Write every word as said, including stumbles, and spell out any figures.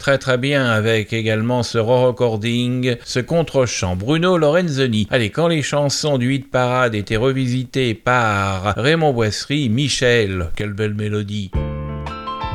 très très bien avec également ce re-recording, ce contre-chant. Bruno Lorenzoni. Allez, quand les chansons du hit parade étaient revisitées par Raymond Boisserie, Michel, quelle belle mélodie.